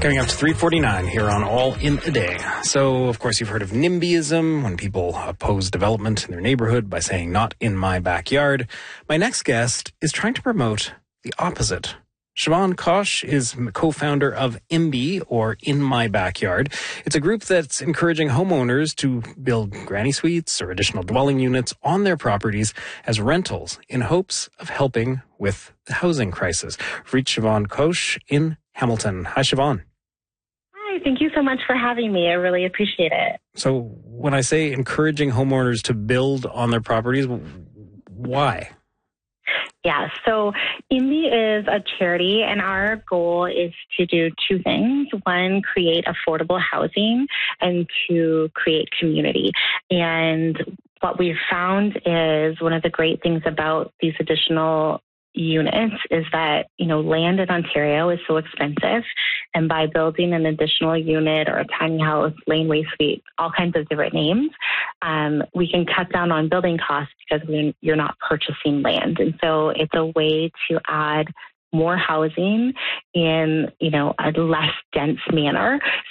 Coming up to 3:49 here on All in a Day. So, of course, you've heard of NIMBYism, when people oppose development in their neighborhood by saying, not in my backyard. My next guest is trying to promote the opposite. Siobhan Kosh is co-founder of IMBY, or In My Backyard. It's a group that's encouraging homeowners to build granny suites or additional dwelling units on their properties as rentals in hopes of helping with the housing crisis. We've reached Siobhan Kosh in Hamilton. Hi, Siobhan. Hi, thank you so much for having me. I really appreciate it. So when I say encouraging homeowners to build on their properties, why? Yeah, so IMBY is a charity, and our goal is to do two things. One, create affordable housing, and two, create community. And what we've found is one of the great things about these additional units is that, land in Ontario is so expensive. And by building an additional unit or a tiny house, laneway suite, all kinds of different names, we can cut down on building costs because you're not purchasing land. And so it's a way to add more housing in, a less dense manner.